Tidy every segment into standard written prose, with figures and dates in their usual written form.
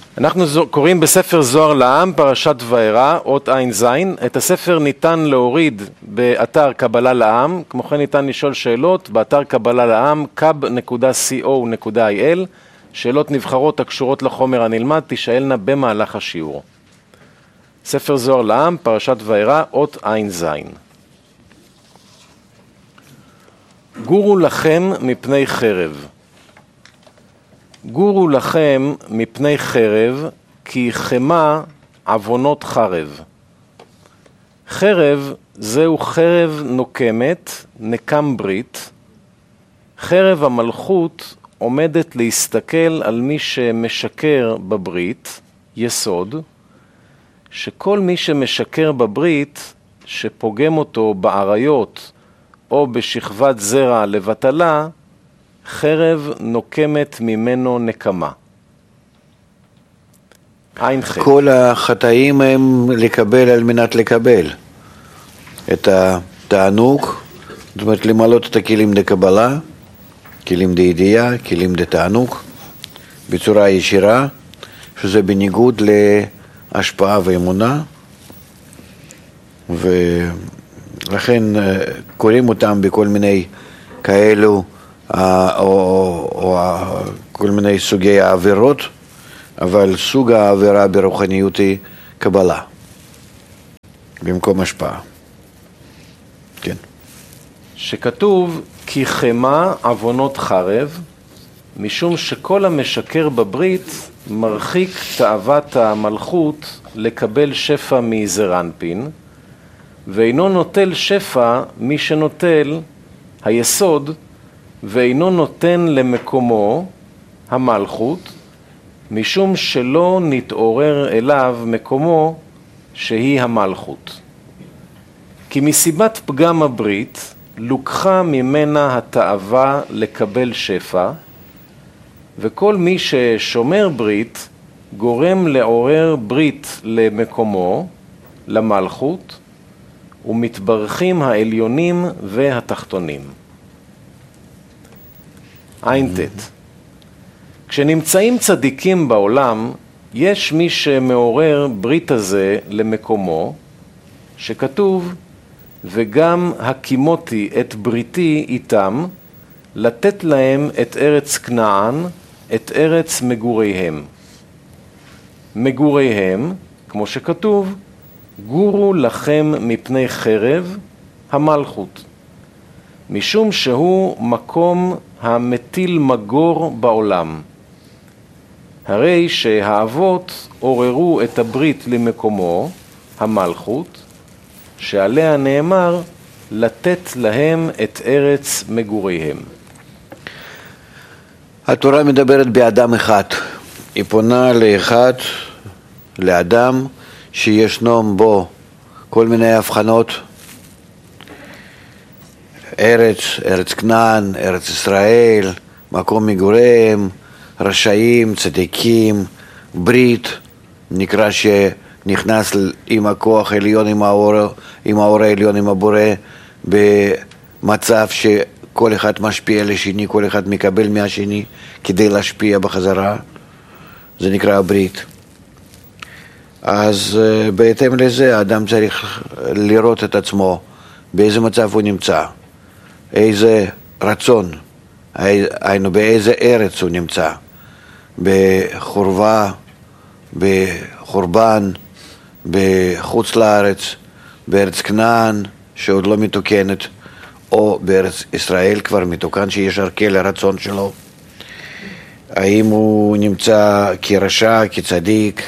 אנחנו קוראים בספר זוהר לעם, פרשת וארא, אות עין זין. את הספר ניתן להוריד באתר קבלה לעם, כמו כן ניתן לשאול שאלות באתר קבלה לעם, kab.co.il. שאלות נבחרות הקשורות לחומר הנלמד תשאלנה במהלך השיעור. ספר זוהר לעם, פרשת וארא, אות עין זין. גורו לכם מפני חרב. גורו לכם מפני חרב, כי חמה עוונות חרב. חרב זהו חרב נוקמת, נקם ברית. חרב המלכות עומדת להסתכל על מי שמשקר בברית, יסוד, שכל מי שמשקר בברית, שפוגם אותו בעריות או בשכבת זרע לבטלה, חרב נוקמת ממנו נקמה. עין חטא. כל החטאים הם לקבל על מנת לקבל את התענוג, זאת אומרת למלות את הכלים לקבלה, כלים לידיעה, כלים לתענוג, בצורה ישירה, שזה בניגוד להשפעה ואמונה, ולכן קוראים אותם בכל מיני כאלו, או כל מיני סוגי העבירות, אבל סוג העבירה ברוחניות היא קבלה, במקום השפעה. כן. שכתוב, כי חמה עוונות חרב, משום שכל המשקר בברית מרחיק תאוות המלכות לקבל שפע מזרנפין, ואינו נוטל שפע מי שנוטל היסוד, ואינו נותן למקומו המלכות, משום שלא נתעורר אליו מקומו שהיא המלכות. כי מסיבת פגם הברית לוקחה ממנה התאווה לקבל שפע, וכל מי ששומר ברית גורם לעורר ברית למקומו, למלכות, ומתברכים העליונים והתחתונים. עין תת. כשנמצאים צדיקים בעולם, יש מי שמעורר ברית הזה למקומו, שכתוב, וגם הקימותי את בריתי איתם, לתת להם את ארץ כנען, את ארץ מגוריהם. מגוריהם, כמו שכתוב, גורו לכם מפני חרב, המלכות. משום שהוא מקום המטיל מגור בעולם. הרי שהאבות עוררו את הברית למקומו, המלכות, שעליה נאמר לתת להם את ארץ מגוריהם. התורה מדברת באדם אחד. היא פונה לאחד, לאדם שישנם בו כל מיני הבחנות, ארץ כנען, ארץ ישראל, מקום מגוריהם, רשעים, צדיקים, ברית, נקרא שנכנס עם הכוח העליון, עם האור העליון, עם הבורא, במצב שכל אחד משפיע לשני, כל אחד מקבל מהשני כדי להשפיע בחזרה, זה נקרא הברית. אז בהתאם לזה האדם צריך לראות את עצמו, באיזה מצב הוא נמצא, איזה רצון, היינו באיזה ארץ הוא נמצא, בחורבה, בחורבן, בחוץ לארץ, בארץ כנען שעוד לא מתוקנת, או בארץ ישראל כבר מתוקן שיש ערכי לרצון שלו. האם הוא נמצא כרשע, כצדיק,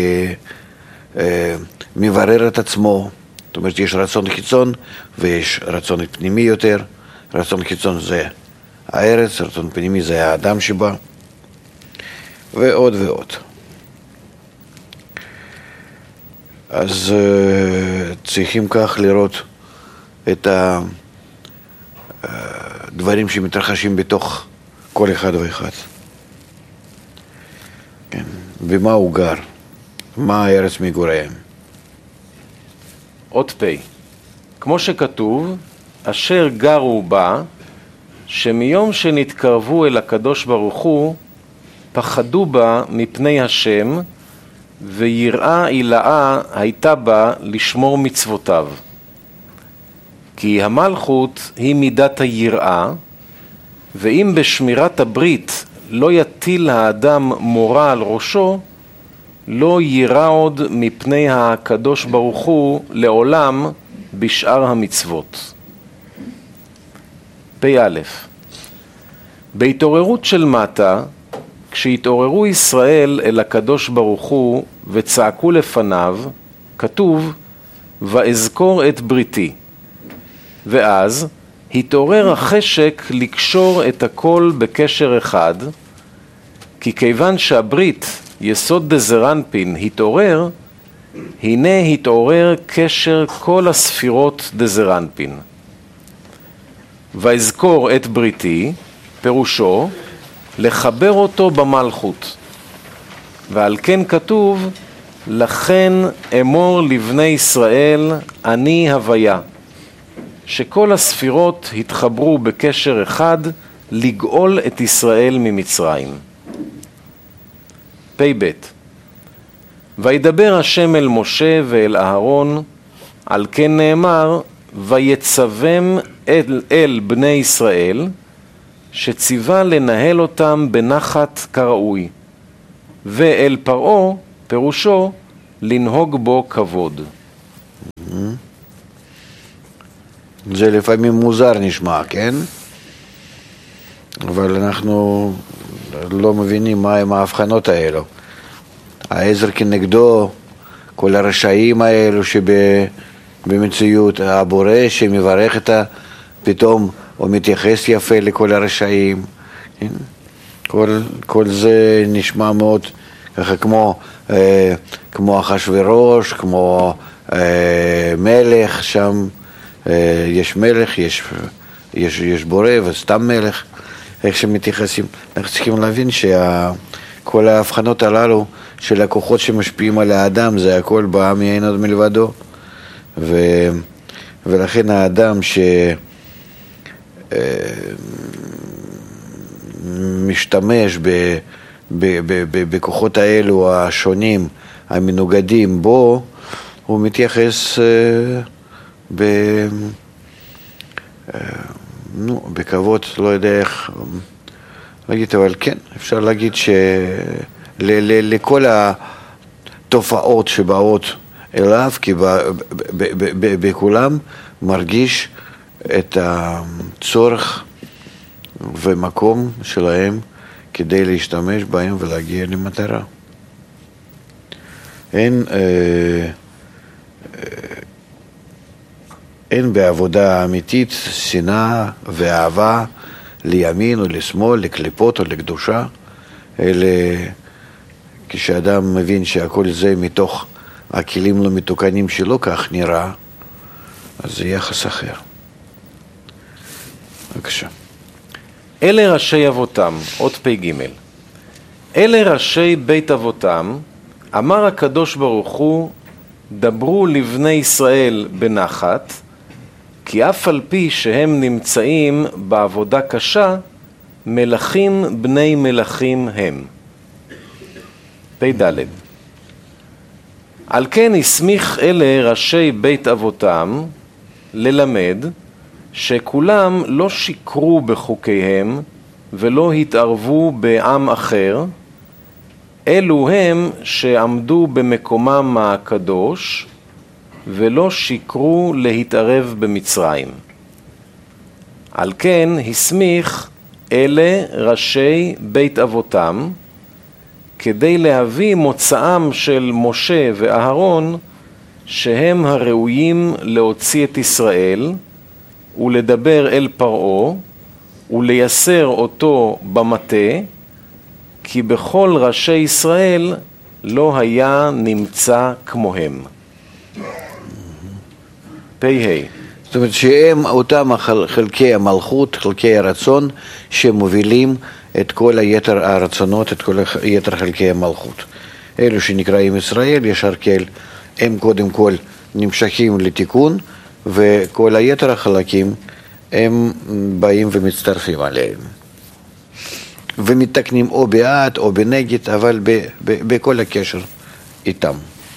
כמברר את עצמו, זאת אומרת יש רצון חיצון ויש רצון פנימי יותר. רצון חיצון זה הארץ, רצון פנימי זה האדם שבה, ועוד ועוד. אז צריכים כך לראות את הדברים שמתרחשים בתוך כל אחד ואחד. כן. במה הוא גר? מה הארץ מגוריהם? אות פ'. כמו שכתוב, אשר גרו בה, שמיום שנתקרבו אל הקדוש ברוך הוא, פחדו בה מפני השם, ויראה עילאה הייתה בה לשמור מצוותיו. כי המלכות היא מידת היראה, ואם בשמירת הברית לא יטיל האדם מורא על ראשו, לא יירא עוד מפני הקדוש ברוך הוא לעולם בשאר המצוות. פ"א בהתעוררות של מטה, כשהתעוררו ישראל אל הקדוש ברוך הוא וצעקו לפניו, כתוב, ואזכור את בריתי. ואז התעורר החשק לקשור את הכל בקשר אחד, כי כיוון שהברית, יסוד דזרנפין, התעורר, הנה התעורר קשר כל הספירות דזרנפין. ואזכור את בריתי, פירושו, לחבר אותו במלכות. ועל כן כתוב, לכן אמור לבני ישראל, אני הוויה. שכל הספירות התחברו בקשר אחד לגאול את ישראל ממצרים. פ"ב וידבר השם אל משה ואל אהרון, על כן נאמר, ויצווים אל בני ישראל, שציווה לנהל אותם בנחת כראוי, ואל פרעה, פירושו, לנהוג בו כבוד. זה לפעמים מוזר נשמע, כן? אבל אנחנו לא מבינים מה הם ההבחנות האלו. העזר כנגדו, כל הרשעים האלו שבמציאות, הבורא שמברך את פתאום הוא מתייחס יפה לכל הרשעים. כל זה נשמע מאוד ככה כמו אחשוורוש, כמו מלך שם. יש מלך, יש בורא וסתם מלך, איך שמתייחסים. אנחנו צריכים להבין שכל ההבחנות הללו של הכוחות שמשפיעים על האדם, זה הכל בא מאין עוד מלבדו. ולכן האדם שמשתמש בכוחות האלו השונים, המנוגדים בו, הוא מתייחס בכבוד, לא יודע איך להגיד, אבל כן, אפשר להגיד שלכל התופעות שבאות אליו, כי בכולם מרגיש את הצורך ומקום שלהם כדי להשתמש בהם ולהגיע למטרה. אין בעבודה אמיתית שנאה ואהבה לימין או לשמאל, לקליפות או לקדושה, אלא כשאדם מבין שהכל זה מתוך הכלים לא מתוקנים שלו, כך נראה, אז זה יחס אחר. בבקשה. אלה ראשי אבותם, עוד פ"ג. אלה ראשי בית אבותם, אמר הקדוש ברוך הוא, דברו לבני ישראל בנחת, כי אף על פי שהם נמצאים בעבודה קשה, מלכים בני מלכים הם. פ"ד על כן הסמיך אלה ראשי בית אבותם ללמד שכולם לא שיקרו בחוקיהם ולא התערבו בעם אחר, אלו הם שעמדו במקומם הקדוש ולא שיקרו להתערב במצרים. על כן הסמיך אלה ראשי בית אבותם כדי להביא מוצאם של משה ואהרון שהם הראויים להוציא את ישראל ולדבר אל פרעה ולייסר אותו במטה, כי בכל ראשי ישראל לא היה נמצא כמוהם. פ"ה זאת אומרת שהם אותם חלקי המלכות, חלקי הרצון, שמובילים את כל היתר הרצונות, את כל היתר חלקי המלכות. אלו שנקראים ישראל, ישר כל, הם קודם כל נמשכים לתיקון, וכל היתר החלקים הם באים ומצטרפים עליהם. ומתקנים או בעד או בנגד, אבל בכל הקשר איתם.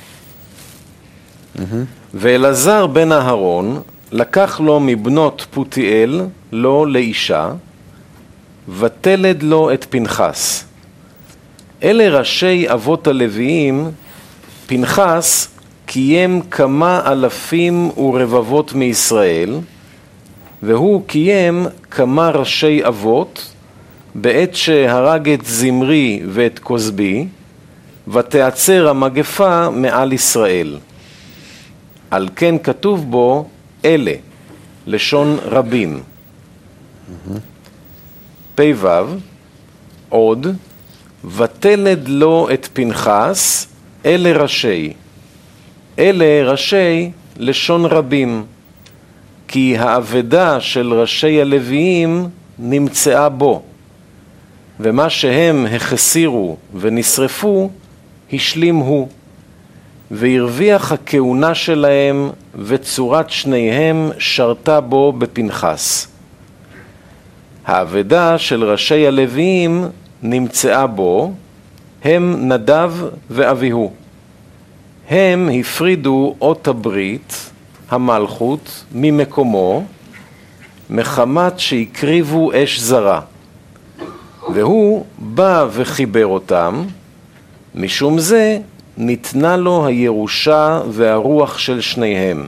ואלעזר בן אהרון לקח לו מבנות פותיאל לו לאישה, ותלד לו את פנחס. אלה ראשי אבות הלוויים. פנחס קיים כמה אלפים ורבבות מישראל, והוא קיים כמה ראשי אבות, בעת שהרג את זמרי ואת כוזבי, ותעצר המגפה מעל ישראל. על כן כתוב בו אלה, לשון רבים. פ"ו, עוד, ותלד לו את פנחס, אלה ראשי. אלה ראשי, לשון רבים. כי האבדה של ראשי הלוויים נמצאה בו, ומה שהם החסירו ונשרפו, השלים הוא. והרוויח הכהונה שלהם, וצורת שניהם שרתה בו בפנחס. האבדה של ראשי הלוויים נמצאה בו, הם נדב ואביהו. הם הפרידו אות הברית, המלכות, ממקומו, מחמת שהקריבו אש זרה. והוא בא וחיבר אותם, משום זה ניתנה לו הירושה והרוח של שניהם.